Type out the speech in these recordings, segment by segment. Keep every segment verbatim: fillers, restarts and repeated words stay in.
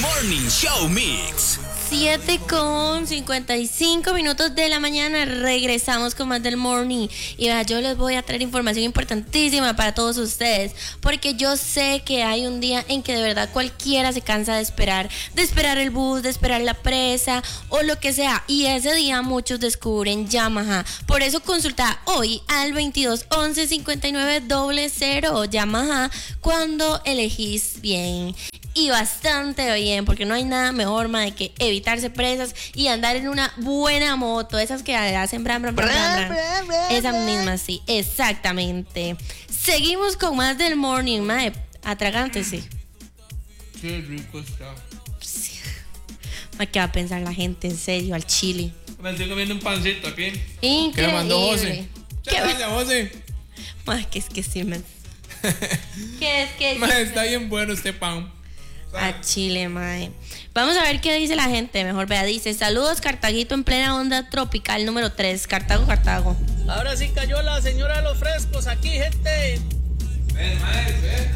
Morning Show Mix. siete con cincuenta y cinco minutos de la mañana. Regresamos con más del Morning. Y vea, yo les voy a traer información importantísima para todos ustedes, porque yo sé que hay un día en que de verdad cualquiera se cansa de esperar, de esperar el bus, de esperar la presa o lo que sea. Y ese día muchos descubren Yamaha. Por eso consulta hoy al veintidós once cincuenta y nueve cero cero Yamaha cuando elegís bien. Y bastante bien, porque no hay nada mejor, mae, que evitarse presas y andar en una buena moto. Esas que hacen bram, bram, bram, bram, bram. Esas mismas, sí, exactamente. Seguimos con más del Morning, mae. Atragántese. Qué rico está. Sí. Mae, ¿qué va a pensar la gente, en serio, al chile? Me estoy comiendo un pancito aquí. Increíble. Que me mandó José. ¿Qué gracias, José? Mae, que es que sí, me... ¿Qué es que mae, está bien bueno este pan. A Chile, mae. Vamos a ver qué dice la gente. Mejor vea, dice: saludos, Cartaguito en plena onda tropical número tres. Cartago, Cartago. Ahora sí cayó la señora de los frescos aquí, gente. Ven, mae, ven.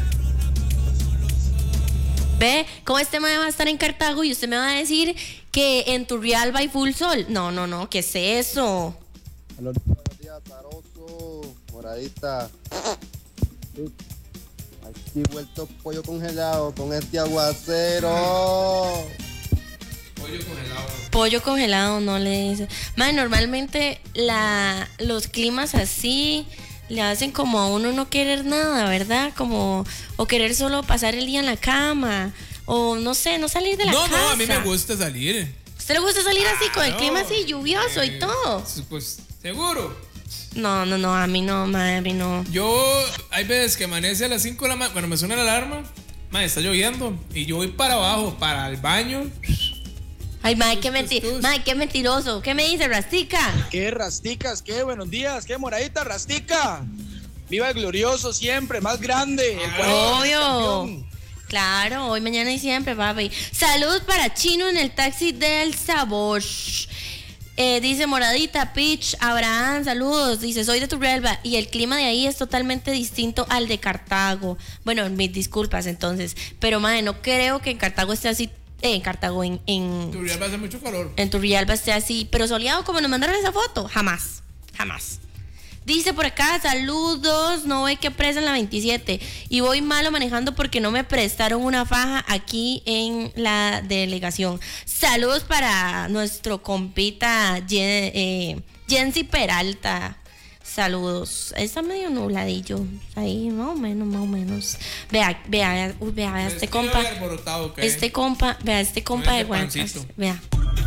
Ve, ¿cómo este mae va a estar en Cartago y usted me va a decir que en Turrialba hay full sol? No, no, no, ¿qué es eso? Buenos días, Taroso, moradita. Aquí vuelto pollo congelado con este aguacero. Pollo congelado. Pollo congelado, no le dice. Mae, normalmente la, los climas así le hacen como a uno no querer nada, ¿verdad? Como, o querer solo pasar el día en la cama, o no sé, no salir de la no, casa. No, no, a mí me gusta salir. ¿A usted le gusta salir así, con el clima así, lluvioso eh, y todo? Pues, seguro. No, no, no, a mí no, madre, a mí no. Yo, hay veces que amanece a las cinco de la mañana, cuando me suena la alarma, madre, está lloviendo, y yo voy para abajo, para el baño. Ay, madre, qué mentiroso, madre, qué mentiroso. ¿Qué me dice, Rastica? ¿Qué rasticas? ¿Qué? Buenos días, ¿qué moradita, Rastica? Viva el glorioso siempre, más grande. El Obvio. Claro, hoy, mañana y siempre, papi. Saludos para Chino en el taxi del sabor. Eh, dice Moradita, Pitch, Abraham, saludos. Dice, soy de Turrialba y el clima de ahí es totalmente distinto al de Cartago. Bueno, mis disculpas entonces. Pero, madre, no creo que en Cartago esté así. Eh, en Cartago, en, en Turrialba hace mucho calor. En Turrialba esté así, pero soleado como nos mandaron esa foto. Jamás, jamás. Dice por acá, saludos, no ve que presa en la veintisiete y voy malo manejando porque no me prestaron una faja aquí en la delegación. Saludos para nuestro compita Jen, eh, Jensi Peralta. Saludos. Está medio nubladillo. Ahí, más o menos, más o menos. Vea, vea, vea, uy, vea, vea este compa. Este compa, vea, este compa de Guanacaste. Vea.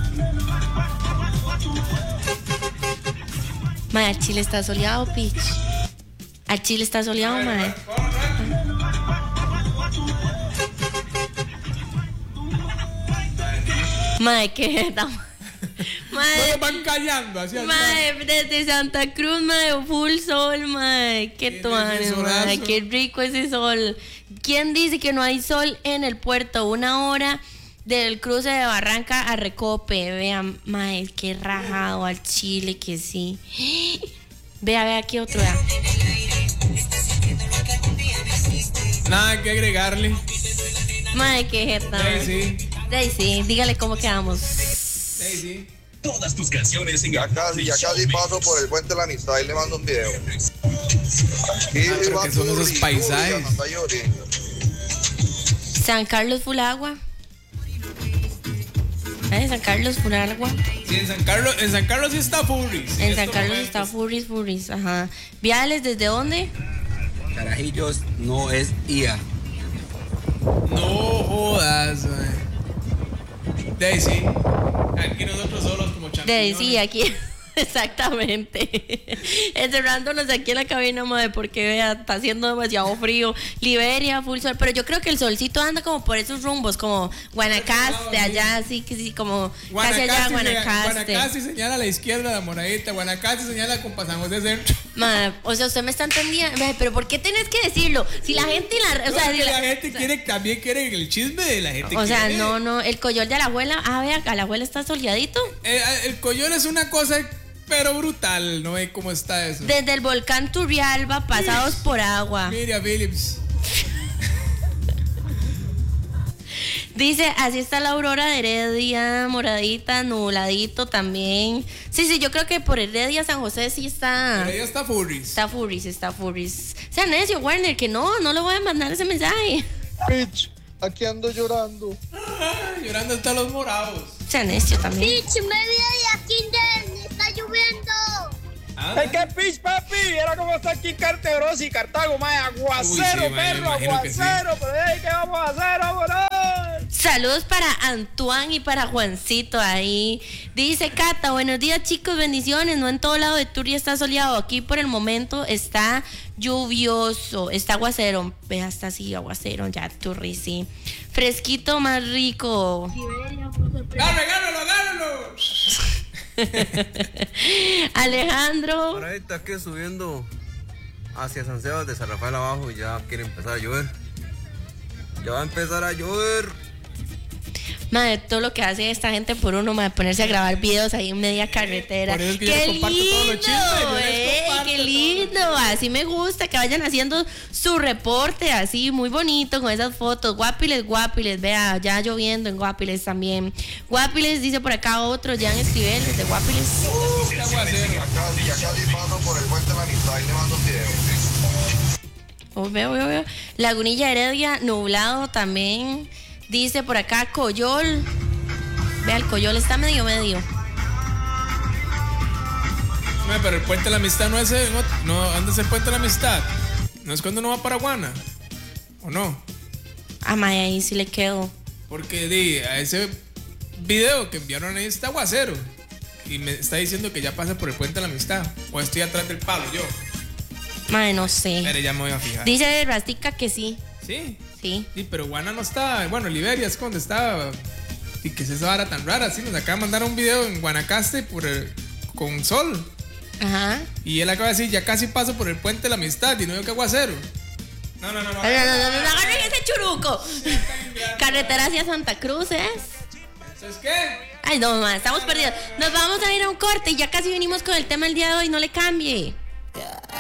Mae, al Chile está soleado, Pitch. Al Chile está soleado, mae. Mae, qué da. Mae, van callando hacia el mae, desde Santa Cruz, mae, full sol, mae. Qué tuane, mae, qué rico ese sol. ¿Quién dice que no hay sol en el puerto? Una hora del cruce de Barranca a Recope. Vean, mae, qué rajado al Chile que sí. Vea, vea aquí otro, vea. Nada que agregarle. Mae, qué jeta. Daisy. Daisy, dígale cómo quedamos. Daisy. Todas tus canciones en Ya casi, ya casi paso por el puente de la amistad y le mando un video. Aquí Ah, pero va que son Turi, esos paisajes. Turi, Turi. San Carlos Fulagua. ¿Eh? San Carlos Fulagua. Sí, en San Carlos, en San Carlos sí está Furries. En San Carlos está Furries, Furries, ajá. ¿Viales desde dónde? Carajillos no es I A. No jodas, man. Daisy. Aquí nosotros solos como champiñones. Daisy, aquí. Exactamente. Encerrándonos aquí en la cabina, madre, porque vea, está haciendo demasiado frío. Liberia, full sol, pero yo creo que el solcito anda como por esos rumbos, como Guanacaste, allá, así que sí, como casi allá, Guanacaste. Guanacaste señala a la izquierda, la moradita. Guanacaste señala con San José Centro. Madre, o sea, usted me está entendiendo, pero ¿por qué tenés que decirlo? Si la gente la, o no, sea, que si la, la gente o sea, quiere, también quiere el chisme de la gente. O sea, quiere. no, no, el coyol de la abuela, ah, vea, a la abuela está soleadito. El, el coyol es una cosa pero brutal, ¿no ve cómo está eso? Desde el volcán Turrialba, pasados por agua. Mira, Phillips. Dice, así está la aurora de Heredia, moradita, nubladito también. Sí, sí, yo creo que por Heredia, San José sí está... Heredia está furries. Está furries, está furries. Sea necio, Warner, que no, no le voy a mandar ese mensaje. Bitch, aquí ando llorando. Ay, llorando hasta los morados. Sea necio también. Bitch, me vi aquí, está lloviendo. ¡Ay, qué pitch, papi! Era como está aquí Carteros y Cartago, mae. Aguacero, Uy, sí, mae, perro, me imagino que sí. aguacero. Pero, hey, ¿qué vamos a hacer, vámonos? Saludos para Antoine y para Juancito ahí. Dice Cata, buenos días chicos, bendiciones. No en todo lado de Turia está soleado. Aquí por el momento está lluvioso, está aguacero. Ve hasta así, aguacero, ya Turri, sí. Fresquito más rico. ¡Agárralo, agárralo, agárralo! Alejandro. Por ahí está que subiendo hacia San Sebas de San Rafael abajo y ya quiere empezar a llover. Ya va a empezar a llover. Madre, todo lo que hace esta gente por uno, madre, ponerse a grabar videos ahí en media carretera. Por eso es que ¡Qué yo comparto todos los lindo! chismes, yo les ¡Ey, comparto qué todo. lindo! Así me gusta, que vayan haciendo su reporte así, muy bonito, con esas fotos. Guapiles, guapiles, vea, ya lloviendo en Guapiles también. Guapiles, dice por acá otro, Jan Esquivel, desde Guapiles. Qué aguacero. Ya casi, ya casi paso por el puente de la amistad y le mando un video. Oh, veo, veo, veo. Lagunilla Heredia, nublado también. Dice por acá Coyol. Vea, el Coyol está medio medio. No, pero el puente de la amistad no es el, no, ¿dónde es el puente de la amistad? ¿No es cuando uno va para Guana? ¿O no? Ah, mae, ahí sí le quedo. Porque di, a ese video que enviaron ahí está aguacero. Y me está diciendo que ya pasa por el puente de la amistad. O estoy atrás del palo yo. Mae, no sé. Pero ya me voy a fijar. Dice Rastica que sí. Sí. Sí. Sí, pero Guana no está. Bueno, Liberia es cuando estaba. Y que es esa vara tan rara. Sí, nos acaba de mandar un video en Guanacaste por el- con sol. Ajá. Y él acaba de decir, ya casi paso por el puente de la amistad. Y no veo que aguacero. No, no, no, no. No, no, no, no, no agarren ese churuco. Carretera hacia Santa Cruz, ¿es? ¿Sabes qué? Ay, no, ma, estamos perdidos. Nos vamos a ir a un corte y ya casi vinimos con el tema del día de hoy. No le cambie.